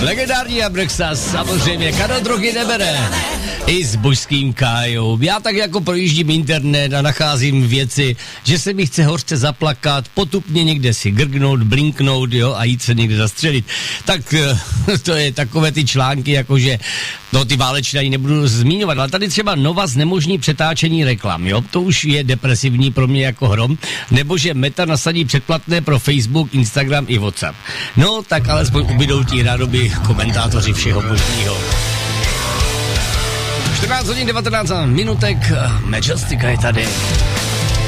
Legendární Abraxas, samozřejmě, kdo drogy nebere. I s božským Kájou. Já tak jako projíždím internet a nacházím věci, že se mi chce hořce zaplakat, potupně někde si grgnout, blinknout, jo, a jít se někde zastřelit. Tak to je takové ty články, jakože, no ty válečné ani nebudu zmiňovat, ale tady třeba Nova znemožní přetáčení reklam, jo, to už je depresivní pro mě jako hrom, nebo že Meta nasadí předplatné pro Facebook, Instagram i WhatsApp. No, tak alespoň ubydou tí rádoby komentátoři všeho možného. 14 hodin 19 minutek, Majestika je tady.